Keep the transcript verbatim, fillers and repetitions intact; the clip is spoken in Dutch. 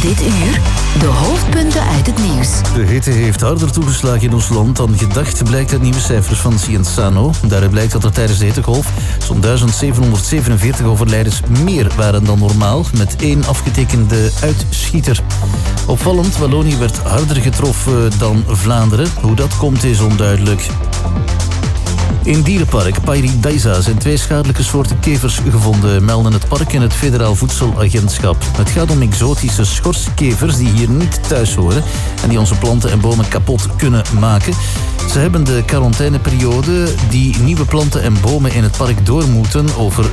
Dit uur de hoofdpunten uit het nieuws. De hitte heeft harder toegeslagen in ons land dan gedacht, blijkt uit nieuwe cijfers van Cienzano. Daaruit blijkt dat er tijdens de hittegolf zo'n duizend zevenhonderdzevenenveertig overlijdens meer waren dan normaal, met één afgetekende uitschieter. Opvallend, Wallonië werd harder getroffen dan Vlaanderen. Hoe dat komt is onduidelijk. In dierenpark Paradise zijn twee schadelijke soorten kevers gevonden, melden het park en het Federaal Voedselagentschap. Het gaat om exotische schorskevers die hier niet thuis horen en die onze planten en bomen kapot kunnen maken. Ze hebben de quarantaineperiode die nieuwe planten en bomen in het park door moeten over